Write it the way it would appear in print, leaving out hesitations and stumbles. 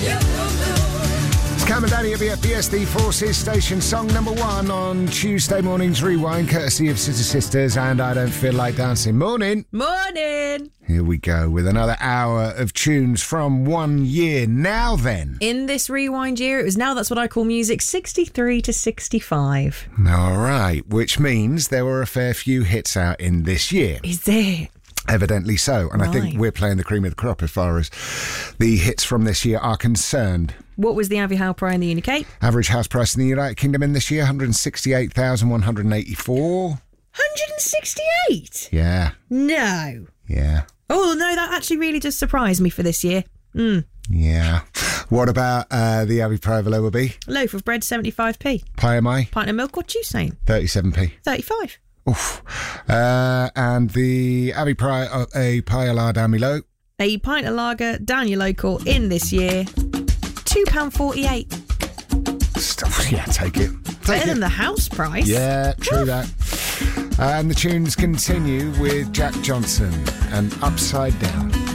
Cam and Danny will be at BSD Forces Station, song number 1 on Tuesday morning's Rewind, courtesy of Sister Sisters and I Don't Feel Like Dancing. Morning. Morning. Here we go with another hour of tunes from 1 year. Now then. In this Rewind year, it was Now That's What I Call Music, 63 to 65. All right, which means there were a fair few hits out in this year. Is there? Evidently so. And Right. I think we're playing the cream of the crop as far as the hits from this year are concerned. What was the average house price in the UK? Average house price in the United Kingdom in this year, 168,184. 168? Yeah. No. Yeah. Oh, no, that actually really does surprise me for this year. Yeah. What about the Abbey Pie of a lower B? Loaf of bread, 75p. Pie of my? Pint of milk, what you saying? 37p. 35. Oof. And the Abbey Pie of a Pie a la Damilo? A pint of lager down your local in this year, £2.48. Yeah, take it. Better than the house price. Yeah, true that. And the tunes continue with Jack Johnson and Upside Down.